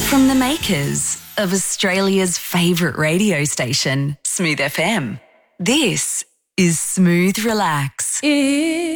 From the makers of Australia's favourite radio station, Smooth FM, this is Smooth Relax.